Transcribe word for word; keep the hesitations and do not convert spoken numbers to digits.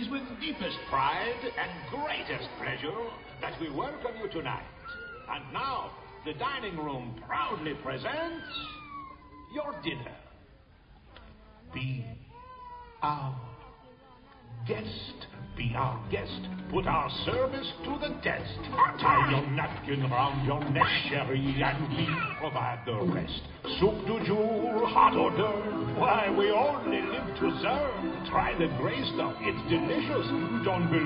is with deepest pride and greatest pleasure that we welcome you tonight. And now, the dining room proudly presents your dinner. Be our guest. Be our guest. Put our service to the test. Tie your napkin around your neck, sherry, and we provide the rest. Soup du jour, hot hors d'oeuvre. Why, we only live to serve. Try the gray stuff. It's delicious. Don't believe